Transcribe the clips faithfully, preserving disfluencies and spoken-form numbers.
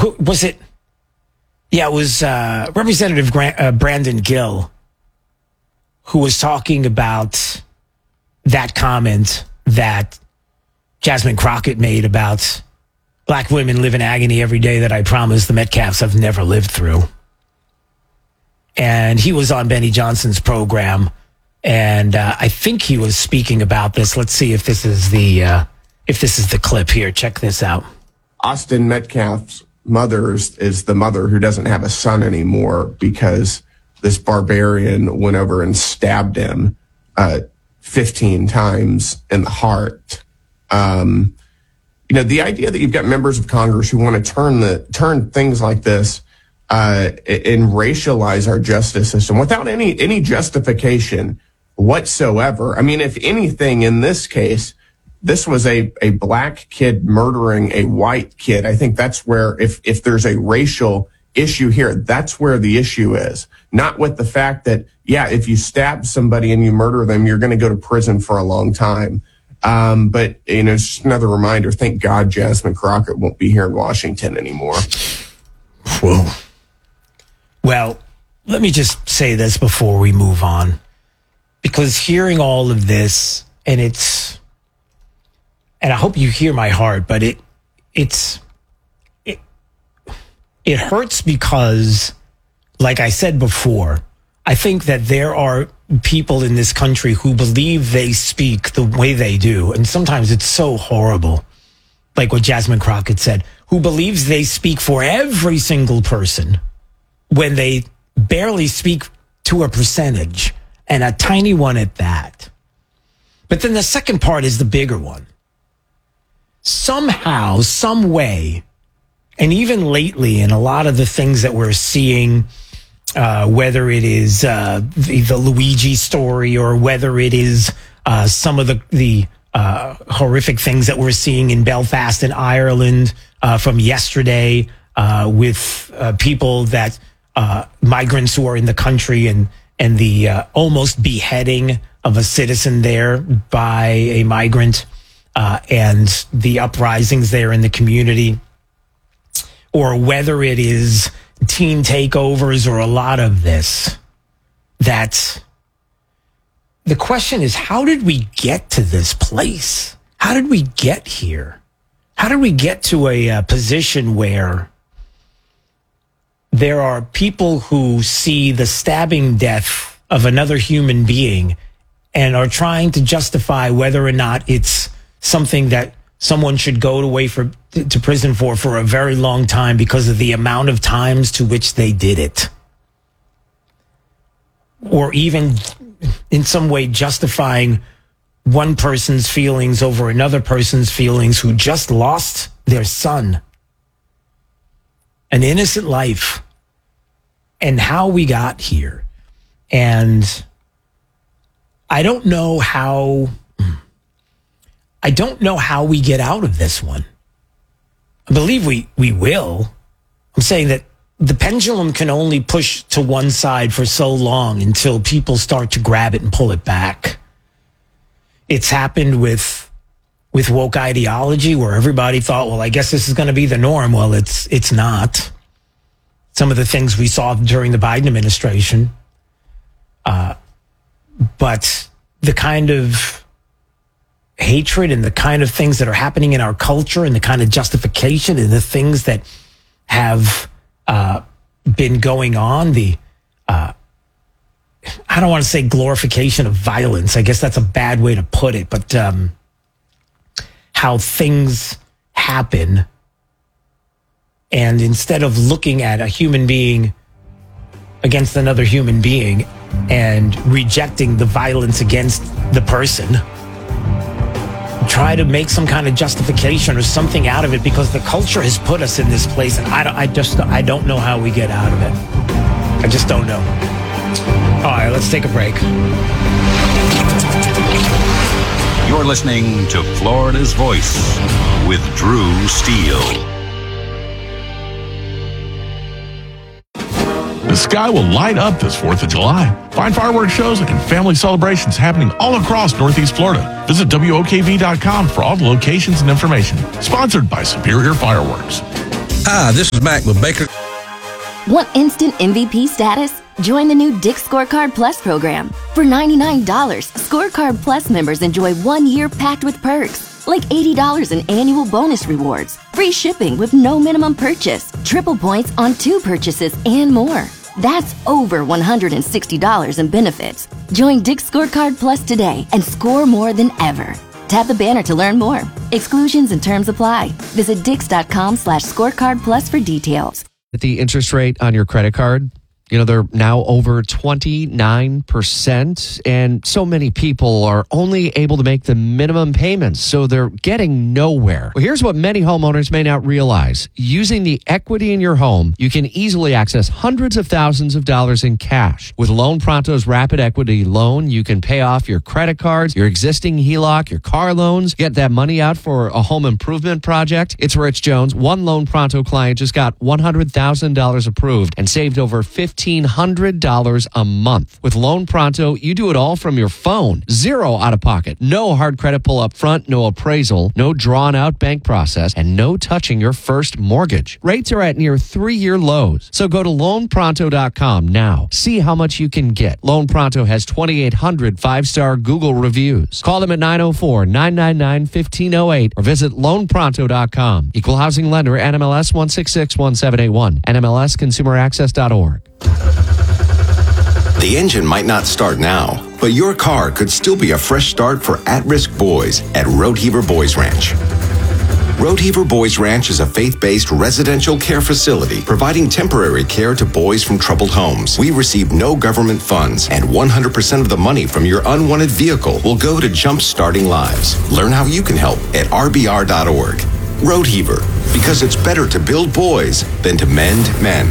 who was it? Yeah, it was uh, Representative Grant, uh, Brandon Gill who was talking about that comment that Jasmine Crockett made about black women live in agony every day that I promise the Metcalfs have never lived through. And he was on Benny Johnson's program, and uh, I think he was speaking about this. Let's see if this is the uh, if this is the clip here. Check this out. Austin Metcalf's mother is, is the mother who doesn't have a son anymore because this barbarian went over and stabbed him uh, fifteen times in the heart. Um, you know, the idea that you've got members of Congress who want to turn the turn things like this uh, and racialize our justice system without any any justification whatsoever. I mean, if anything, in this case, this was a, a black kid murdering a white kid. I think that's where, if, if there's a racial issue here, that's where the issue is. Not with the fact that, yeah, if you stab somebody and you murder them, you're going to go to prison for a long time. Um, but, you know, it's just another reminder. Thank God Jasmine Crockett won't be here in Washington anymore. Whoa. Well, let me just say this before we move on. Because hearing all of this, and it's, and I hope you hear my heart, but it, it's, it, it hurts because, like I said before, I think that there are people in this country who believe they speak the way they do. And sometimes it's so horrible, like what Jasmine Crockett said, who believes they speak for every single person when they barely speak to a percentage, and a tiny one at that. But then the second part is the bigger one. Somehow, some way, and even lately in a lot of the things that we're seeing, uh, whether it is uh, the, the Luigi story or whether it is uh, some of the, the uh, horrific things that we're seeing in Belfast and Ireland uh, from yesterday uh, with uh, people that, uh, migrants who are in the country and, and the uh, almost beheading of a citizen there by a migrant. Uh, and the uprisings there in the community, or whether it is teen takeovers or a lot of this, that the question is, how did we get to this place? How did we get here? How did we get to a, a position where there are people who see the stabbing death of another human being and are trying to justify whether or not it's something that someone should go away for to prison for for a very long time because of the amount of times to which they did it, or even in some way justifying one person's feelings over another person's feelings who just lost their son, an innocent life, and how we got here. And I don't know how I don't know how we get out of this one. I believe we, we will. I'm saying that the pendulum can only push to one side for so long until people start to grab it and pull it back. It's happened with with woke ideology where everybody thought, well, I guess this is going to be the norm. Well, it's it's not. Some of the things we saw during the Biden administration. Uh, but the kind of hatred and the kind of things that are happening in our culture and the kind of justification and the things that have uh, been going on, the uh, I don't want to say glorification of violence. I guess that's a bad way to put it, but um, how things happen. And instead of looking at a human being against another human being and rejecting the violence against the person, try to make some kind of justification or something out of it because the culture has put us in this place, and I, don't, I just I don't know how we get out of it. I just don't know. All right, let's take a break. You're listening to Florida's Voice with Drew Steele. The sky will light up this fourth of July. Find fireworks shows and family celebrations happening all across Northeast Florida. Visit W O K V dot com for all the locations and information. Sponsored by Superior Fireworks. Hi, this is Mac with Baker. Want instant M V P status? Join the new Dick's Scorecard Plus program. For ninety-nine dollars, Scorecard Plus members enjoy one year packed with perks, like eighty dollars in annual bonus rewards, free shipping with no minimum purchase, triple points on two purchases, and more. That's over one hundred sixty dollars in benefits. Join Dick's Scorecard Plus today and score more than ever. Tap the banner to learn more. Exclusions and terms apply. Visit dix.com slash scorecard plus for details. The interest rate on your credit card, you know, they're now over twenty-nine percent, and so many people are only able to make the minimum payments, so they're getting nowhere. Well, here's what many homeowners may not realize. Using the equity in your home, you can easily access hundreds of thousands of dollars in cash. With Loan Pronto's Rapid Equity Loan, you can pay off your credit cards, your existing H E L O C, your car loans, get that money out for a home improvement project. It's Rich Jones. One Loan Pronto client just got one hundred thousand dollars approved and saved over fifteen hundred dollars a month. With Loan Pronto, you do it all from your phone. Zero out of pocket. No hard credit pull up front, no appraisal, no drawn out bank process, and no touching your first mortgage. Rates are at near three-year lows. So go to loan pronto dot com now. See how much you can get. Loan Pronto has twenty-eight hundred five-star Google reviews. Call them at nine oh four, nine nine nine, one five oh eight or visit loan pronto dot com. Equal housing lender, N M L S one six six one seven eight one, N M L S consumer access dot org. The engine might not start now, but your car could still be a fresh start for at-risk boys at Roadheaver Boys Ranch. Roadheaver Boys Ranch is a faith-based residential care facility providing temporary care to boys from troubled homes. We receive no government funds, and one hundred percent of the money from your unwanted vehicle will go to jump-starting lives. Learn how you can help at R B R dot org. Roadheaver, because it's better to build boys than to mend men.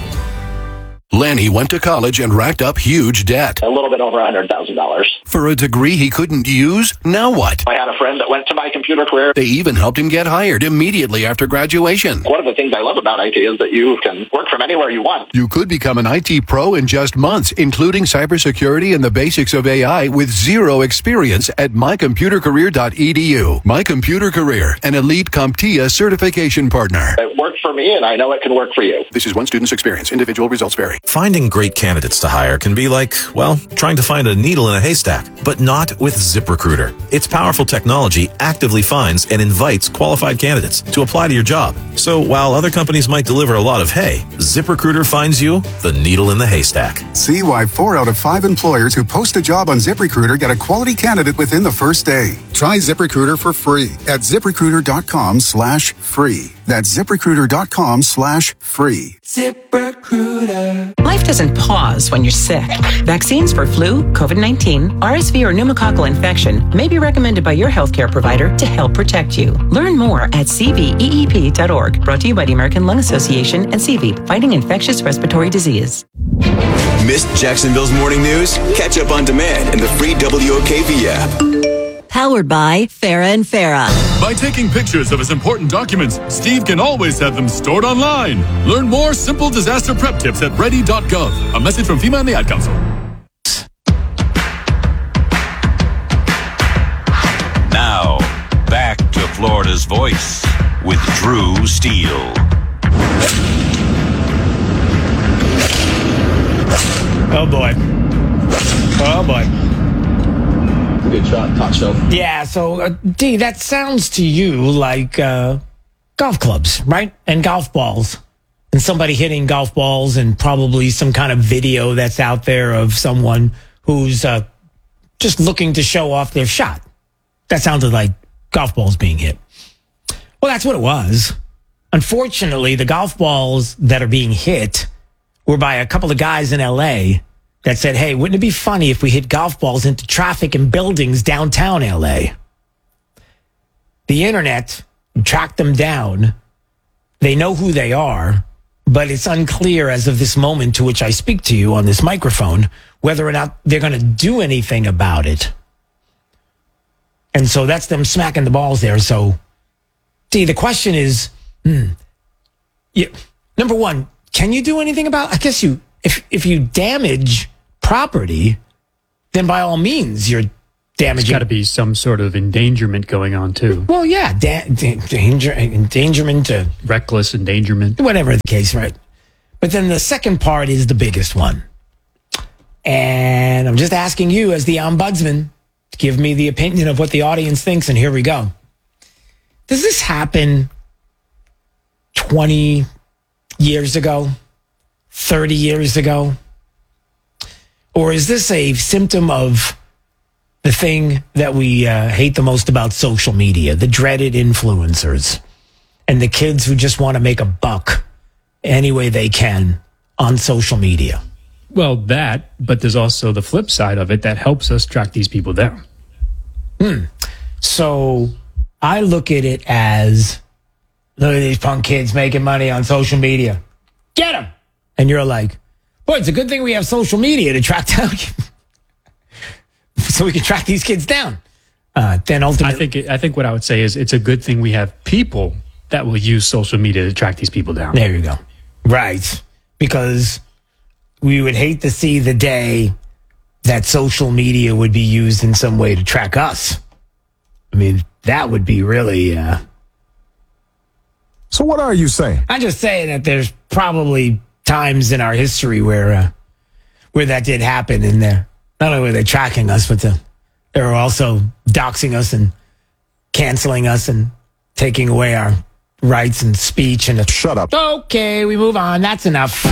Lanny went to college and racked up huge debt. A little bit over one hundred thousand dollars. For a degree he couldn't use? Now what? I had a friend that went to My Computer Career. They even helped him get hired immediately after graduation. One of the things I love about I T is that you can work from anywhere you want. You could become an I T pro in just months, including cybersecurity and the basics of A I with zero experience at my computer career dot e d u. My Computer Career, an elite CompTIA certification partner. It worked for me, and I know it can work for you. This is one student's experience. Individual results vary. Finding great candidates to hire can be like, well, trying to find a needle in a haystack, but not with ZipRecruiter. Its powerful technology actively finds and invites qualified candidates to apply to your job. So while other companies might deliver a lot of hay, ZipRecruiter finds you the needle in the haystack. See why four out of five employers who post a job on ZipRecruiter get a quality candidate within the first day. Try ZipRecruiter for free at ZipRecruiter.com slash free. That's ZipRecruiter.com slash free. ZipRecruiter. Life doesn't pause when you're sick. Vaccines for flu, COVID nineteen, R S V, or pneumococcal infection may be recommended by your healthcare provider to help protect you. Learn more at c v e e p dot org. Brought to you by the American Lung Association and C V E P, fighting infectious respiratory disease. Missed Jacksonville's morning news? Catch up on demand in the free W O K V app. Powered by Farah and Farah. By taking pictures of his important documents, Steve can always have them stored online. Learn more simple disaster prep tips at ready dot gov. A message from FEMA and the Ad Council. Now, back to Florida's Voice with Drew Steele. Oh, boy. Oh, boy. Good shot, top shelf. Yeah, so, uh, D, that sounds to you like uh, golf clubs, right? And golf balls. And somebody hitting golf balls, and probably some kind of video that's out there of someone who's uh, just looking to show off their shot. That sounded like golf balls being hit. Well, that's what it was. Unfortunately, the golf balls that are being hit were by a couple of guys in L A that said, hey, wouldn't it be funny if we hit golf balls into traffic and buildings downtown L A? The internet tracked them down. They know who they are, but it's unclear as of this moment to which I speak to you on this microphone whether or not they're going to do anything about it. And so that's them smacking the balls there. So, see, the question is, hmm, yeah, number one, can you do anything about it? I guess you, if if you damage property, then by all means, you're damaging. There's got to be some sort of endangerment going on, too. Well, yeah, da- da- danger, endangerment, uh, reckless endangerment. Whatever the case, right? But then the second part is the biggest one. And I'm just asking you, as the ombudsman, to give me the opinion of what the audience thinks, and here we go. Does this happen twenty years ago, thirty years ago? Or is this a symptom of the thing that we uh, hate the most about social media, the dreaded influencers and the kids who just want to make a buck any way they can on social media? Well, that, but there's also the flip side of it that helps us track these people down. Hmm. So I look at it as, look at these punk kids making money on social media. Get them. And you're like, boy, it's a good thing we have social media to track down, so we can track these kids down. Uh, then ultimately, I think it, I think what I would say is it's a good thing we have people that will use social media to track these people down. There you go. Right. Because we would hate to see the day that social media would be used in some way to track us. I mean, that would be really... Uh... So what are you saying? I'm just saying that there's probably times in our history where uh, where that did happen, and they're, not only were they tracking us, but the, they were also doxing us and canceling us and taking away our rights and speech. And shut up. Okay, we move on. That's enough.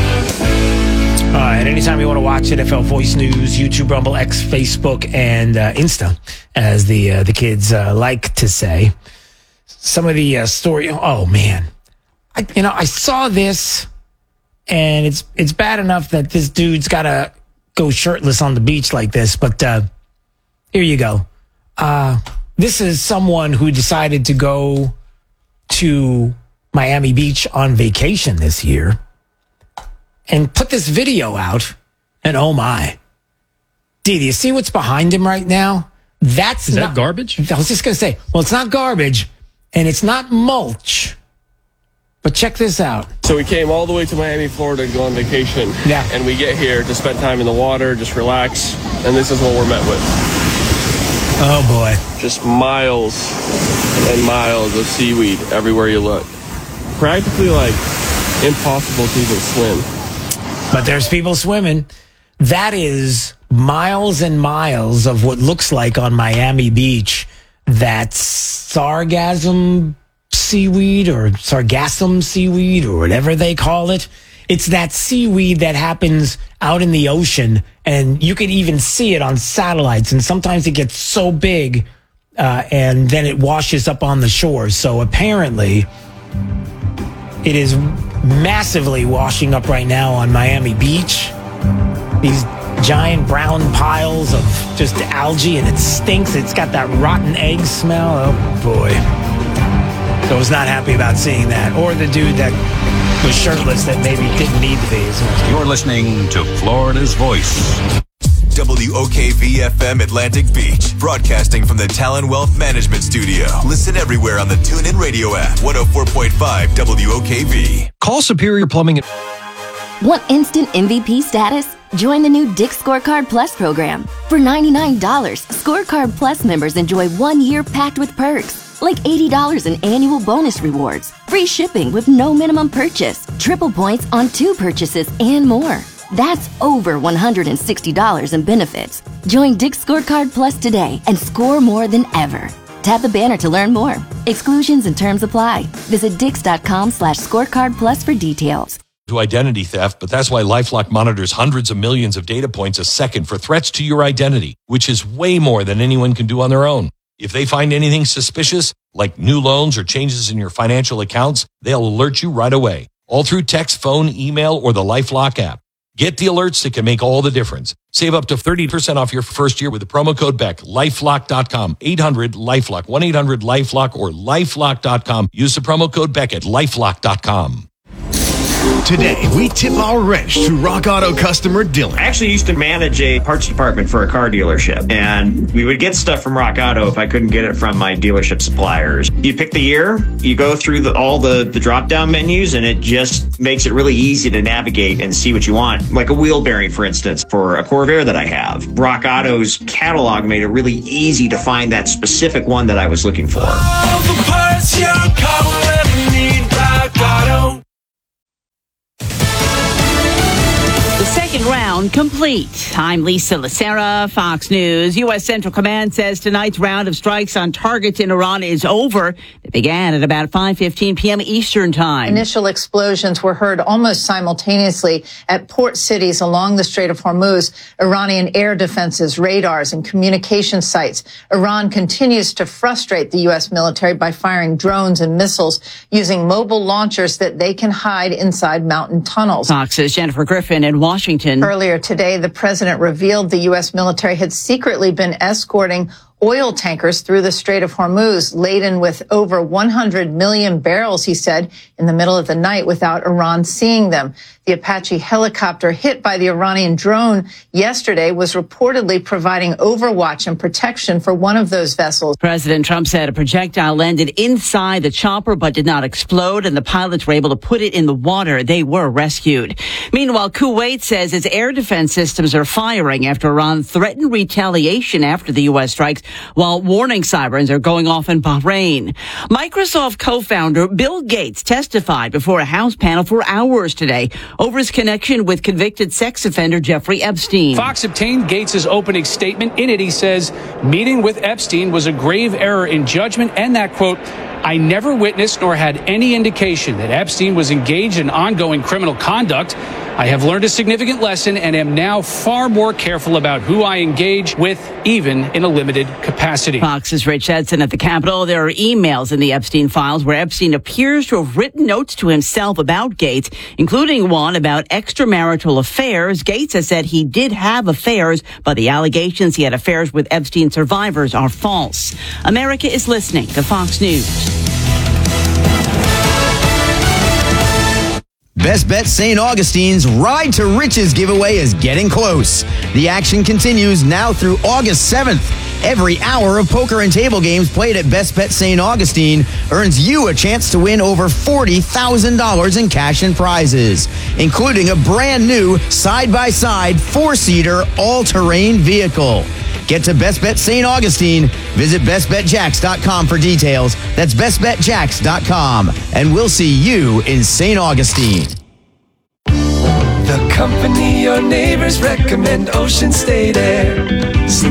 All right, anytime you want to watch N F L Voice News, YouTube, Rumble, X, Facebook, and uh, Insta, as the uh, the kids uh, like to say. Some of the uh, story. Oh man, I, you know I saw this, and it's it's bad enough that this dude's got to go shirtless on the beach like this. But uh, here you go. Uh, this is someone who decided to go to Miami Beach on vacation this year and put this video out, and oh my. D, do you see what's behind him right now? That's Is not that garbage? I was just going to say, well, it's not garbage, and it's not mulch, but check this out. So we came all the way to Miami, Florida to go on vacation. Yeah. And we get here to spend time in the water, just relax, and this is what we're met with. Oh, boy. Just miles and miles of seaweed everywhere you look. Practically, like, impossible to even swim. But there's people swimming. That is miles and miles of what looks like on Miami Beach. That's sargassum seaweed or sargassum seaweed or whatever they call it. It's that seaweed that happens out in the ocean, and you can even see it on satellites. And sometimes it gets so big, uh, and then it washes up on the shore. So apparently, it is massively washing up right now on Miami Beach. These giant brown piles of just algae, and it stinks. It's got that rotten egg smell. Oh, boy. So I was not happy about seeing that. Or the dude that was shirtless that maybe didn't need to be. You're listening to Florida's Voice. W O K V F M Atlantic Beach, broadcasting from the Talon Wealth Management Studio. Listen everywhere on the TuneIn Radio app. one oh four point five W O K V. Call Superior Plumbing. Want instant M V P status? Join the new Dick's Scorecard Plus program. For ninety-nine dollars, Scorecard Plus members enjoy one year packed with perks, like eighty dollars in annual bonus rewards, free shipping with no minimum purchase, triple points on two purchases, and more. That's over one hundred sixty dollars in benefits. Join Dick's Scorecard Plus today and score more than ever. Tap the banner to learn more. Exclusions and terms apply. Visit dix.com slash scorecard plus for details. To identity theft, but that's why LifeLock monitors hundreds of millions of data points a second for threats to your identity, which is way more than anyone can do on their own. If they find anything suspicious, like new loans or changes in your financial accounts, they'll alert you right away, all through text, phone, email, or the LifeLock app. Get the alerts that can make all the difference. Save up to thirty percent off your first year with the promo code Beck. LifeLock dot com, eight hundred LifeLock, one eight hundred LifeLock, or LifeLock dot com. Use the promo code Beck at LifeLock dot com. Today, we tip our wrench to Rock Auto customer Dylan. I actually used to manage a parts department for a car dealership, and we would get stuff from Rock Auto if I couldn't get it from my dealership suppliers. You pick the year, you go through the, all the, the drop-down menus, and it just makes it really easy to navigate and see what you want. Like a wheel bearing, for instance, for a Corvair that I have. Rock Auto's catalog made it really easy to find that specific one that I was looking for. All the parts your car will ever need, Rock Auto. The second round complete. I'm Lisa Lacera, Fox News. U S. Central Command says tonight's round of strikes on targets in Iran is over. It began at about five fifteen p.m. Eastern Time. Initial explosions were heard almost simultaneously at port cities along the Strait of Hormuz, Iranian air defenses, radars, and communication sites. Iran continues to frustrate the U S military by firing drones and missiles using mobile launchers that they can hide inside mountain tunnels. Fox's Jennifer Griffin in Washington. Earlier today, the president revealed the U S military had secretly been escorting oil tankers through the Strait of Hormuz, laden with over one hundred million barrels, he said, in the middle of the night without Iran seeing them. The Apache helicopter hit by the Iranian drone yesterday was reportedly providing overwatch and protection for one of those vessels. President Trump said a projectile landed inside the chopper but did not explode, and the pilots were able to put it in the water. They were rescued. Meanwhile, Kuwait says its air defense systems are firing after Iran threatened retaliation after the U S strikes, while warning sirens are going off in Bahrain. Microsoft co-founder Bill Gates testified before a House panel for hours today over his connection with convicted sex offender Jeffrey Epstein. Fox obtained Gates' opening statement. In it, he says, meeting with Epstein was a grave error in judgment, and that, quote, I never witnessed nor had any indication that Epstein was engaged in ongoing criminal conduct. I have learned a significant lesson and am now far more careful about who I engage with, even in a limited capacity. Fox's Rich Edson at the Capitol. There are emails in the Epstein files where Epstein appears to have written notes to himself about Gates, including one about extramarital affairs. Gates has said he did have affairs, but the allegations he had affairs with Epstein survivors are false. America is listening to Fox News. Best Bet Saint Augustine's Ride to Riches giveaway is getting close. The action continues now through August seventh. Every hour of poker and table games played at Best Bet Saint Augustine earns you a chance to win over forty thousand dollars in cash and prizes, including a brand new side-by-side four-seater all-terrain vehicle. Get to Best Bet Saint Augustine. Visit best bet jacks dot com for details. That's best bet jacks dot com. And we'll see you in Saint Augustine. The company your neighbors recommend, Ocean State Air.